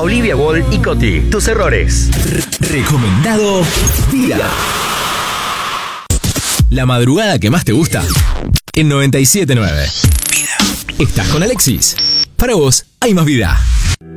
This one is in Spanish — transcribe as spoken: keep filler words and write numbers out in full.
Olivia Wall y Coti. Tus errores. Recomendado Vida. La madrugada que más te gusta en noventa y siete nueve. Vida. Estás con Alexis. Para vos hay más vida.